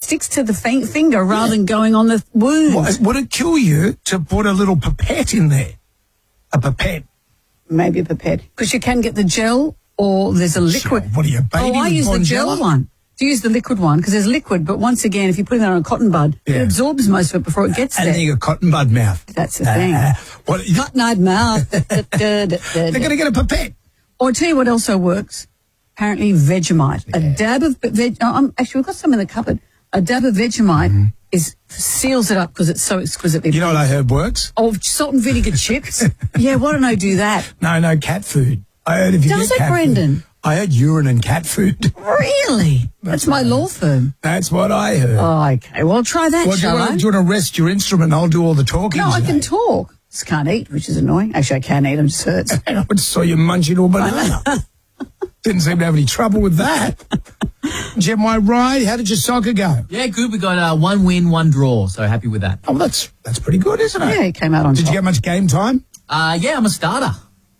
sticks to the finger rather than going on the wound. Well, would it kill you to put a little pipette in there? A pipette? Maybe a pipette. Because you can get the gel or there's a liquid. What are you, baby? Oh, I use the gel one. To use the liquid one because there's liquid, but once again, if you put it on a cotton bud, it absorbs most of it before it gets there. And then you got cotton bud mouth. That's the thing. Cotton-eyed mouth. They're going to get a pipette. Or I'll tell you what also works. Apparently Vegemite. A dab of actually, we've got some in the cupboard. A dab of Vegemite seals it up because it's so exquisitely. You know what I heard works? Oh, salt and vinegar chips. Yeah, why don't I do that? No, cat food. I heard if you Does get it, cat Brendan? Food, I heard urine and cat food. Really? That's my law firm. That's what I heard. Oh, okay. Well, try that, shall I? Do you want to rest your instrument and I'll do all the talking? No, I can talk. Just can't eat, which is annoying. Actually, I can eat. It just hurts. I just saw you munching all banana. Didn't seem to have any trouble with that. Did you have my ride? How did your soccer go? Yeah, good. We got 1 win, 1 draw, so happy with that. Oh, that's pretty good, isn't it? Yeah, he came out on top. Did you get much game time? Yeah, I'm a starter.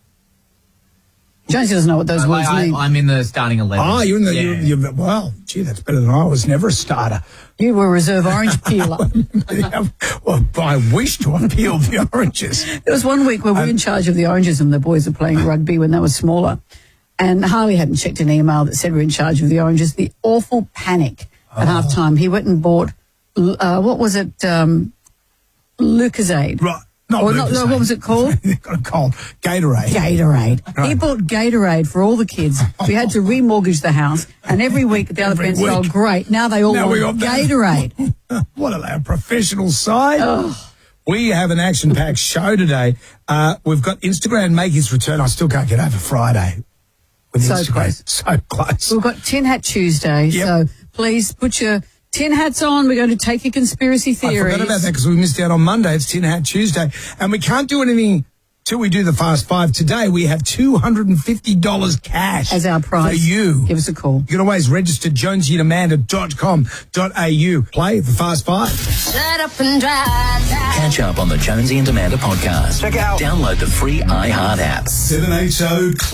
Jonesy doesn't know what those words mean. I'm in the starting 11. Oh, you're in the... well, gee, that's better than I was. Never a starter. You were a reserve orange peeler. Well, I wish to have peeled the oranges. There was one week where we were in charge of the oranges and the boys were playing rugby when they were smaller. And Harley hadn't checked an email that said we're in charge of the oranges. The awful panic at half-time. He went and bought, what was it, Lucozade. Right. No, what was it called? Got a cold. Gatorade. Right. He bought Gatorade for all the kids. We had to remortgage the house, and every week the other parents go, "Oh, great! Now they all want Gatorade." What are they? A professional side? Oh. We have an action-packed show today. We've got Instagram make his return. I still can't get over Friday. With So Instagram. close. So close. We've got Tin Hat Tuesday, so please put your tin hats on. We're going to take your conspiracy theories. I forgot about that because we missed out on Monday. It's Tin Hat Tuesday. And we can't do anything till we do the Fast Five. Today we have $250 cash as our prize. For you. Give us a call. You can always register jonesyandamanda.com.au. Play the Fast Five. Shut up and drive. Catch up on the Jonesy and Amanda podcast. Check out. Download the free iHeart app. 780